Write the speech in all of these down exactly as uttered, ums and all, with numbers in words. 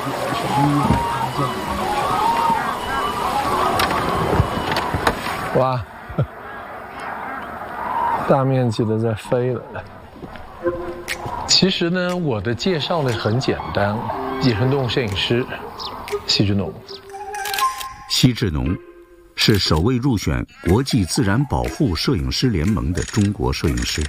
哇，大面积的在飞了。其实呢，我的介绍呢很简单，野生动物摄影师奚志农。 奚志农是首位入选国际自然保护摄影师联盟的中国摄影师。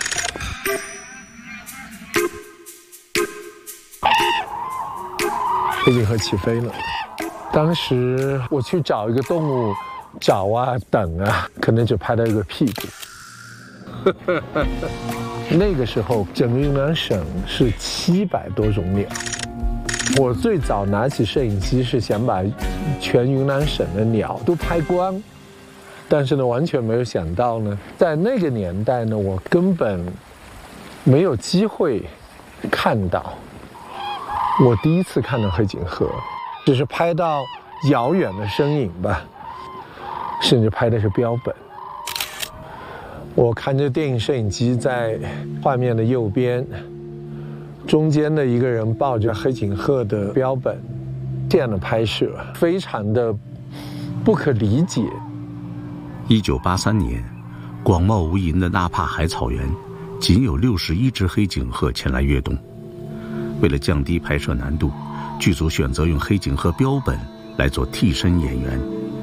黑颈鹤起飞了，当时我去找一个动物，找啊等啊，可能只拍到一个屁股。那个时候，整个云南省是七百多种鸟。我最早拿起摄影机是想把全云南省的鸟都拍光，但是呢，完全没有想到呢，在那个年代呢，我根本没有机会看到。我第一次看到黑颈鹤，只是拍到遥远的身影吧，甚至拍的是标本。我看着电影摄影机在画面的右边，中间的一个人抱着黑颈鹤的标本，这样的拍摄非常的不可理解。 一九八三年，广袤无垠的纳帕海草原，仅有六十一只黑颈鹤前来越冬。为了降低拍摄难度，剧组选择用黑颈鹤标本来做替身演员。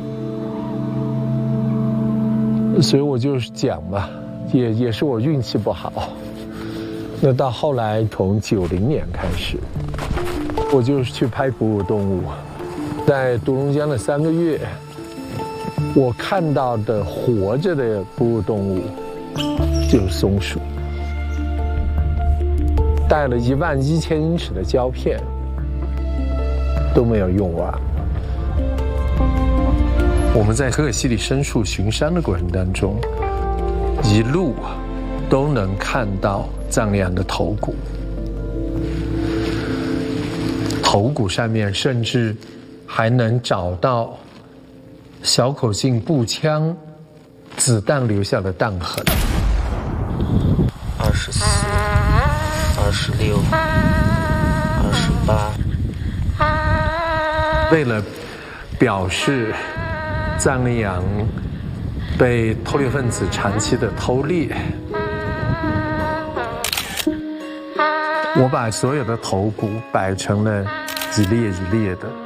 所以我就是讲嘛，也也是我运气不好。那到后来，从九零年开始，我就是去拍哺乳动物，在独龙江的三个月，我看到的活着的哺乳动物就是松鼠。带了一万一千英尺的胶片，都没有用完。我们在可可西里深处巡山的过程当中，一路都能看到藏羚羊的头骨，头骨上面甚至还能找到小口径步枪子弹留下的弹痕。 二十四。二十六，二十八。 为了表示藏羚羊被偷猎分子长期的偷猎，我把所有的头骨摆成了一列一列的。